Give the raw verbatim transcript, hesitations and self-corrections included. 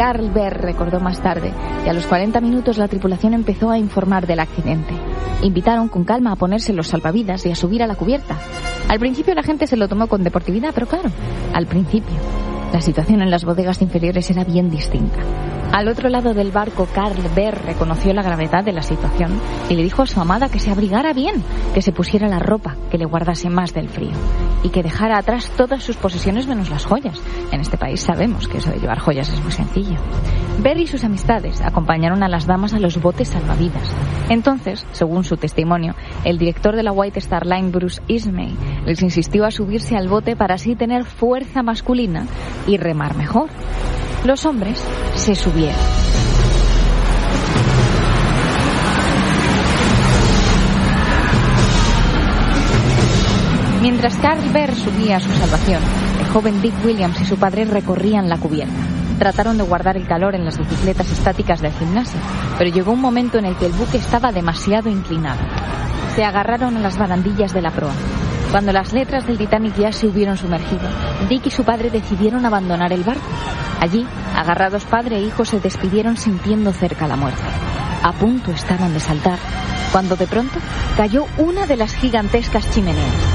Carl Behr recordó más tarde que a los cuarenta minutos la tripulación empezó a informar del accidente. Invitaron con calma a ponerse los salvavidas y a subir a la cubierta. Al principio la gente se lo tomó con deportividad, pero claro, al principio la situación en las bodegas inferiores era bien distinta. Al otro lado del barco, Carl Behr reconoció la gravedad de la situación y le dijo a su amada que se abrigara bien, que se pusiera la ropa, que le guardase más del frío y que dejara atrás todas sus posesiones menos las joyas. En este país sabemos que eso de llevar joyas es muy sencillo. Behr y sus amistades acompañaron a las damas a los botes salvavidas. Entonces, según su testimonio, el director de la White Star Line, Bruce Ismay, les insistió a subirse al bote para así tener fuerza masculina y remar mejor. Los hombres se subieron. Mientras Carl Behr subía a su salvación, el joven Dick Williams y su padre recorrían la cubierta. Trataron de guardar el calor en las bicicletas estáticas del gimnasio, pero llegó un momento en el que el buque estaba demasiado inclinado. Se agarraron a las barandillas de la proa. Cuando las letras del Titanic ya se hubieron sumergido, Dick y su padre decidieron abandonar el barco. Allí, agarrados padre e hijo, se despidieron sintiendo cerca la muerte. A punto estaban de saltar, cuando de pronto cayó una de las gigantescas chimeneas.